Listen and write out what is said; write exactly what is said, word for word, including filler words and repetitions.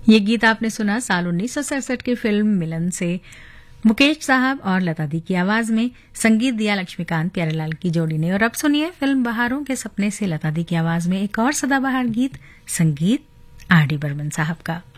ये गीत आपने सुना साल उन्नीस सौ सड़सठ की फिल्म मिलन से। मुकेश साहब और लता दी की आवाज में संगीत दिया लक्ष्मीकांत प्यारेलाल की जोड़ी ने। और अब सुनिए फिल्म बहारों के सपने से लता दी की आवाज में एक और सदाबहार गीत, संगीत आर डी बर्मन साहब का।